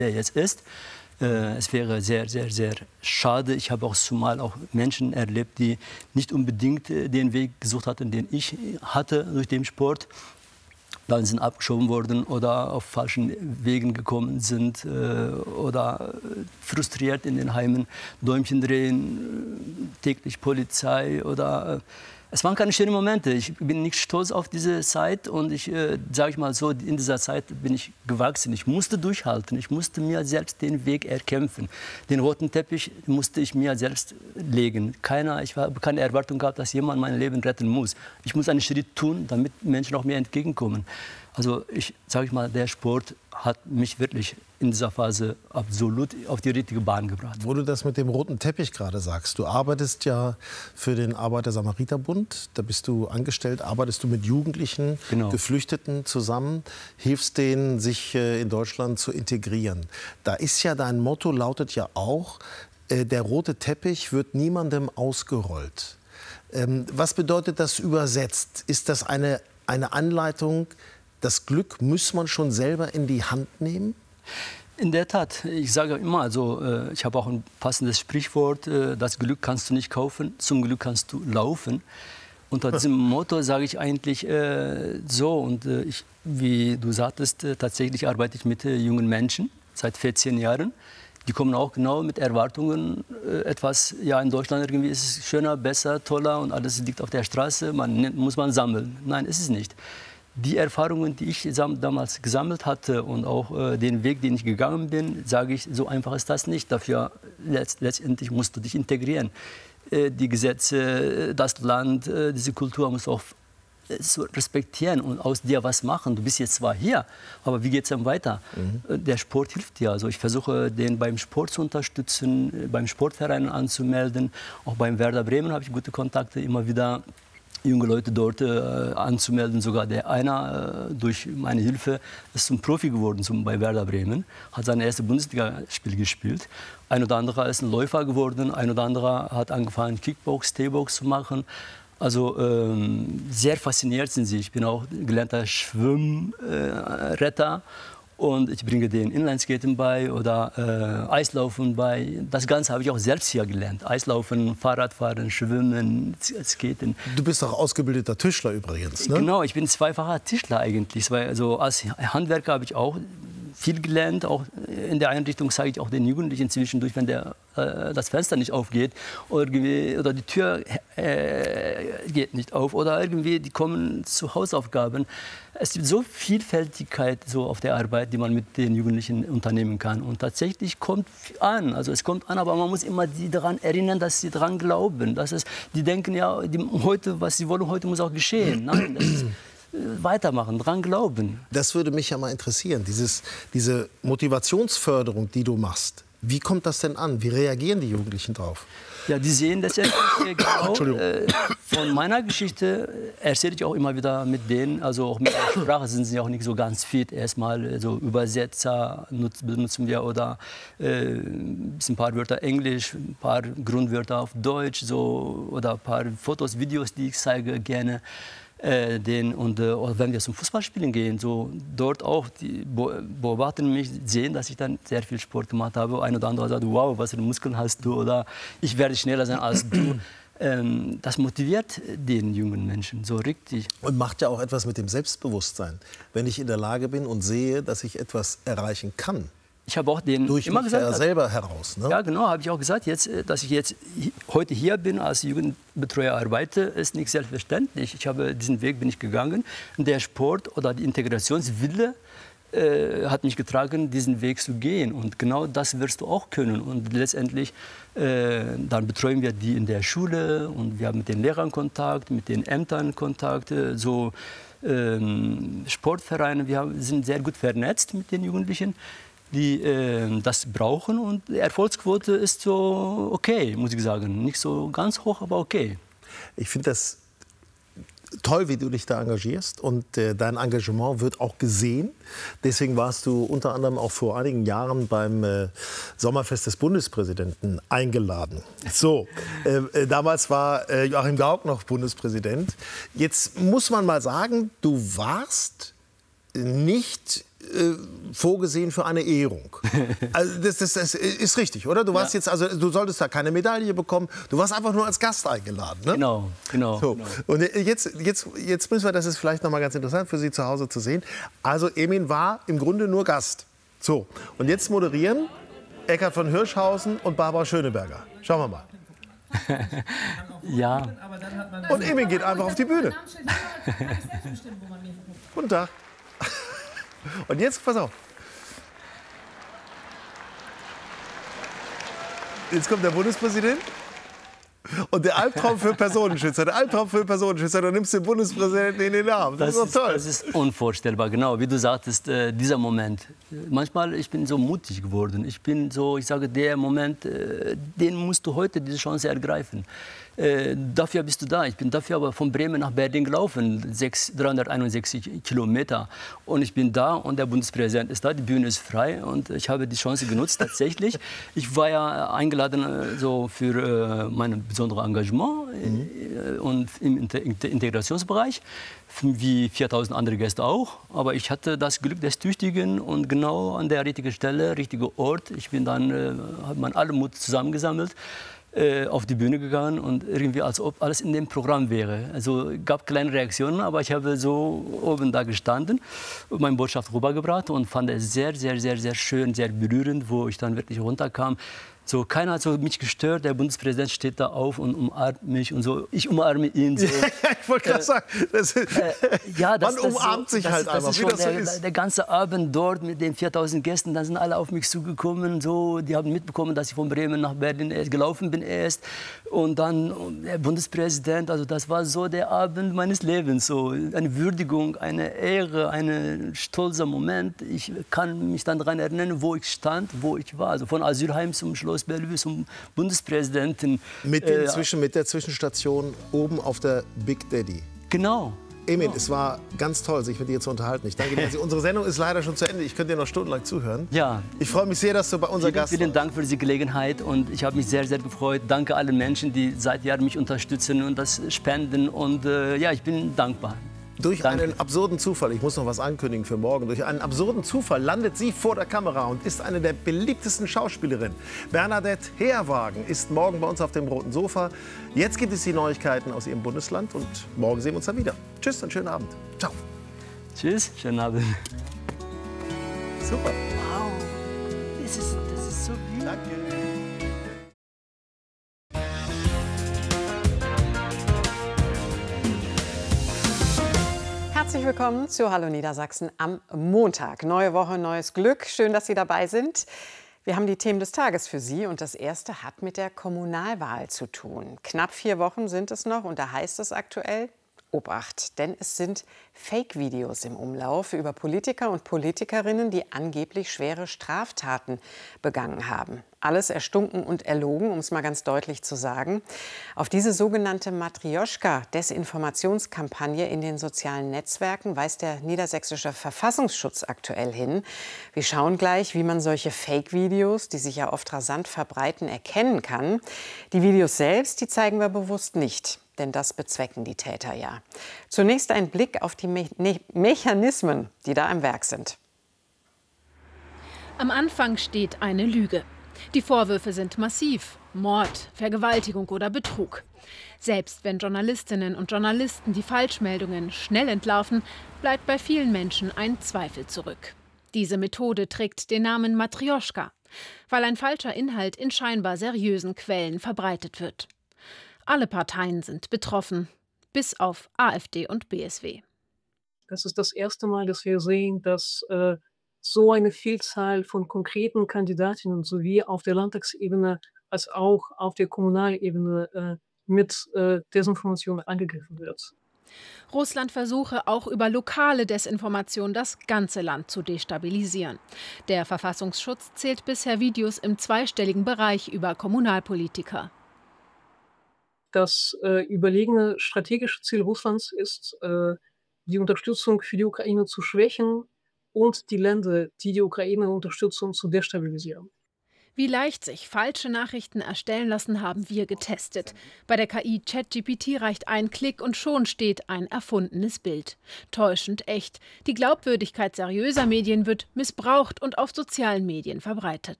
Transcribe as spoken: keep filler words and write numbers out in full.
er jetzt ist. Äh, es wäre sehr, sehr, sehr schade. Ich habe auch zumal auch Menschen erlebt, die nicht unbedingt äh, den Weg gesucht hatten, den ich hatte durch den Sport. Dann sind abgeschoben worden oder auf falschen Wegen gekommen sind äh, oder frustriert in den Heimen Däumchen drehen, äh, täglich Polizei oder... Äh, Es waren keine schönen Momente. Ich bin nicht stolz auf diese Zeit und ich äh, sage ich mal so, in dieser Zeit bin ich gewachsen. Ich musste durchhalten. Ich musste mir selbst den Weg erkämpfen. Den roten Teppich musste ich mir selbst legen. Keiner, ich habe keine Erwartung gehabt, dass jemand mein Leben retten muss. Ich muss einen Schritt tun, damit Menschen auch mir entgegenkommen. Also ich sage ich mal, der Sport hat mich wirklich in dieser Phase absolut auf die richtige Bahn gebracht. Wo du das mit dem roten Teppich gerade sagst, du arbeitest ja für den Arbeiter-Samariter-Bund, da bist du angestellt, arbeitest du mit Jugendlichen, genau. Geflüchteten zusammen, hilfst denen, sich in Deutschland zu integrieren. Da ist ja dein Motto, lautet ja auch, der rote Teppich wird niemandem ausgerollt. Was bedeutet das übersetzt? Ist das eine, eine Anleitung, das Glück muss man schon selber in die Hand nehmen? In der Tat, ich sage immer, also, ich habe auch ein passendes Sprichwort, das Glück kannst du nicht kaufen, zum Glück kannst du laufen. Unter diesem Motto sage ich eigentlich äh, so, und äh, ich, wie du sagtest, äh, tatsächlich arbeite ich mit äh, jungen Menschen seit vierzehn Jahren. Die kommen auch genau mit Erwartungen, äh, etwas, ja, in Deutschland irgendwie ist es schöner, besser, toller und alles liegt auf der Straße, man muss man sammeln. Nein, ist es nicht. Die Erfahrungen, die ich damals gesammelt hatte und auch äh, den Weg, den ich gegangen bin, sage ich, so einfach ist das nicht. Dafür letzt, letztendlich musst du dich integrieren. Äh, die Gesetze, das Land, äh, diese Kultur musst du auch äh, respektieren und aus dir was machen. Du bist jetzt zwar hier, aber wie geht es dann weiter? Mhm. Der Sport hilft dir. Also ich versuche, den beim Sport zu unterstützen, beim Sportverein anzumelden. Auch beim Werder Bremen habe ich gute Kontakte immer wieder. Junge Leute dort äh, anzumelden. Sogar der einer äh, durch meine Hilfe ist zum Profi geworden zum, bei Werder Bremen. Hat sein erstes Bundesligaspiel gespielt. Ein oder anderer ist ein Läufer geworden. Ein oder anderer hat angefangen Kickbox, T-Box zu machen. Also ähm, sehr fasziniert sind sie. Ich bin auch gelernter Schwimmretter. Äh, Und ich bringe den Inlineskaten bei oder äh, Eislaufen bei. Das Ganze habe ich auch selbst hier gelernt. Eislaufen, Fahrradfahren, Schwimmen, Skaten. Du bist auch ausgebildeter Tischler übrigens, ne? Genau, ich bin zweifacher Tischler eigentlich. Also als Handwerker habe ich auch viel gelernt. Auch in der Einrichtung zeige ich auch den Jugendlichen zwischendurch, wenn der, äh, das Fenster nicht aufgeht oder, oder die Tür äh, geht nicht auf oder irgendwie die kommen zu Hausaufgaben. Es gibt so Vielfältigkeit so auf der Arbeit, die man mit den Jugendlichen unternehmen kann. Und tatsächlich kommt an, also es kommt an, aber man muss immer die daran erinnern, dass sie daran glauben. Dass es, die denken ja, die, heute, was sie wollen, heute muss auch geschehen. Nein, das ist, weitermachen, dran glauben. Das würde mich ja mal interessieren, dieses, diese Motivationsförderung, die du machst. Wie kommt das denn an? Wie reagieren die Jugendlichen drauf? Ja, die sehen das ja genau. Äh, von meiner Geschichte erzähle ich auch immer wieder mit denen. Also auch mit der Sprache sind sie auch nicht so ganz fit. Erstmal so Übersetzer benutzen wir oder äh, ein paar Wörter Englisch, ein paar Grundwörter auf Deutsch so, oder ein paar Fotos, Videos, die ich zeige gerne. Äh, den, und äh, wenn wir zum Fußballspielen gehen, so dort auch, die beobachten mich, sehen, dass ich dann sehr viel Sport gemacht habe. Ein oder andere sagt, wow, was für Muskeln hast du, oder ich werde schneller sein als du. Ähm, das motiviert den jungen Menschen so richtig. Und macht ja auch etwas mit dem Selbstbewusstsein. Wenn ich in der Lage bin und sehe, dass ich etwas erreichen kann. Ich habe auch den durch immer mich gesagt, ja selber heraus. Ne? Ja, genau, habe ich auch gesagt, jetzt, dass ich jetzt heute hier bin, als Jugendbetreuer arbeite, ist nicht selbstverständlich. Ich habe diesen Weg bin ich gegangen. Der Sport oder die Integrationswille äh, hat mich getragen, diesen Weg zu gehen. Und genau das wirst du auch können. Und letztendlich äh, dann betreuen wir die in der Schule und wir haben mit den Lehrern Kontakt, mit den Ämtern Kontakt, so ähm, Sportvereine. Wir haben, sind sehr gut vernetzt mit den Jugendlichen, die äh, das brauchen, und die Erfolgsquote ist so okay, muss ich sagen. Nicht so ganz hoch, aber okay. Ich finde das toll, wie du dich da engagierst, und äh, dein Engagement wird auch gesehen. Deswegen warst du unter anderem auch vor einigen Jahren beim äh, Sommerfest des Bundespräsidenten eingeladen. So, äh, damals war äh, Joachim Gauck noch Bundespräsident. Jetzt muss man mal sagen, du warst nicht äh, vorgesehen für eine Ehrung. Also das, das, das ist richtig, oder? Du warst ja. jetzt, also du solltest da keine Medaille bekommen. Du warst einfach nur als Gast eingeladen, ne? Genau, genau. So. genau. Und jetzt, jetzt, jetzt müssen wir, das ist vielleicht noch mal ganz interessant für Sie zu Hause zu sehen. Also Emin war im Grunde nur Gast. So. Und jetzt moderieren Eckhard von Hirschhausen und Barbara Schöneberger. Schauen wir mal. Ja. Und Emin geht einfach auf die Bühne. Guten Tag. Und jetzt, pass auf. Jetzt kommt der Bundespräsident und der Albtraum für Personenschützer. Der Albtraum für Personenschützer, du nimmst den Bundespräsidenten in den Arm. Das, das ist doch toll. Das ist unvorstellbar, genau. Wie du sagtest, äh, dieser Moment. Manchmal, ich bin so mutig geworden. Ich bin so, ich sage, der Moment, äh, den musst du heute diese Chance ergreifen. Äh, dafür bist du da. Ich bin dafür aber von Bremen nach Berlin gelaufen, dreihunderteinundsechzig Kilometer. Und ich bin da und der Bundespräsident ist da, die Bühne ist frei und ich habe die Chance genutzt, tatsächlich. Ich war ja eingeladen äh, so für äh, mein besonderes Engagement mhm. äh, und im Inter Integrationsbereich, wie viertausend andere Gäste auch. Aber ich hatte das Glück des Tüchtigen und genau an der richtigen Stelle, richtigen Ort. Ich bin dann, äh, habe meinen allen Mut zusammengesammelt, Äh, auf die Bühne gegangen und irgendwie als ob alles in dem Programm wäre. Also gab kleine Reaktionen, aber ich habe so oben da gestanden und meine Botschaft rübergebracht und fand es sehr, sehr, sehr, sehr schön, sehr berührend, wo ich dann wirklich runterkam. So, keiner hat so mich gestört, der Bundespräsident steht da auf und umarmt mich und so. Ich umarme ihn so. Ich wollte gerade äh, sagen, das ist, äh, ja, das, man umarmt das, sich das, halt das, einfach, wie das so der, ist. Der ganze Abend dort mit den viertausend Gästen, dann sind alle auf mich zugekommen. So, die haben mitbekommen, dass ich von Bremen nach Berlin erst gelaufen bin erst. Und dann der Bundespräsident, also das war so der Abend meines Lebens. So eine Würdigung, eine Ehre, ein stolzer Moment. Ich kann mich dann daran erinnern, wo ich stand, wo ich war. Also von Asylheim zum Schloss Bellevue zum Bundespräsidenten. Mit, den äh, Zwischen, mit der Zwischenstation oben auf der Big Daddy. Genau. Emin, genau. Es war ganz toll, sich mit dir zu unterhalten. Ich danke dir. Also, unsere Sendung ist leider schon zu Ende. Ich könnte dir noch stundenlang zuhören. Ja. Ich freue mich sehr, dass du bei unserem Gast warst. Vielen Dank für diese Gelegenheit und ich habe mich sehr, sehr gefreut. Danke allen Menschen, die seit Jahren mich unterstützen und das spenden. Und äh, ja, ich bin dankbar. Durch Danke. einen absurden Zufall, ich muss noch was ankündigen für morgen, durch einen absurden Zufall landet sie vor der Kamera und ist eine der beliebtesten Schauspielerinnen. Bernadette Heerwagen ist morgen bei uns auf dem roten Sofa. Jetzt gibt es die Neuigkeiten aus ihrem Bundesland und morgen sehen wir uns dann wieder. Tschüss und schönen Abend. Ciao. Tschüss, schönen Abend. Super. Wow, das ist, das ist so wie... Danke. Herzlich willkommen zu Hallo Niedersachsen am Montag. Neue Woche, neues Glück. Schön, dass Sie dabei sind. Wir haben die Themen des Tages für Sie und das erste hat mit der Kommunalwahl zu tun. Knapp vier Wochen sind es noch und da heißt es aktuell: Obacht, denn es sind Fake-Videos im Umlauf über Politiker und Politikerinnen, die angeblich schwere Straftaten begangen haben. Alles erstunken und erlogen, um es mal ganz deutlich zu sagen. Auf diese sogenannte Matrjoschka-Desinformationskampagne in den sozialen Netzwerken weist der niedersächsische Verfassungsschutz aktuell hin. Wir schauen gleich, wie man solche Fake-Videos, die sich ja oft rasant verbreiten, erkennen kann. Die Videos selbst, die zeigen wir bewusst nicht. Denn das bezwecken die Täter ja. Zunächst ein Blick auf die Me Me Mechanismen, die da am Werk sind. Am Anfang steht eine Lüge. Die Vorwürfe sind massiv: Mord, Vergewaltigung oder Betrug. Selbst wenn Journalistinnen und Journalisten die Falschmeldungen schnell entlarven, bleibt bei vielen Menschen ein Zweifel zurück. Diese Methode trägt den Namen Matrjoschka, weil ein falscher Inhalt in scheinbar seriösen Quellen verbreitet wird. Alle Parteien sind betroffen, bis auf AfD und B S W. Das ist das erste Mal, dass wir sehen, dass äh, so eine Vielzahl von konkreten Kandidatinnen sowie auf der Landtagsebene als auch auf der Kommunalebene äh, mit äh, Desinformation angegriffen wird. Russland versuche auch über lokale Desinformation das ganze Land zu destabilisieren. Der Verfassungsschutz zählt bisher Videos im zweistelligen Bereich über Kommunalpolitiker. Das äh, überlegene strategische Ziel Russlands ist, äh, die Unterstützung für die Ukraine zu schwächen und die Länder, die die Ukraine unterstützen, zu destabilisieren. Wie leicht sich falsche Nachrichten erstellen lassen, haben wir getestet. Bei der K I ChatGPT reicht ein Klick und schon steht ein erfundenes Bild. Täuschend echt. Die Glaubwürdigkeit seriöser Medien wird missbraucht und auf sozialen Medien verbreitet.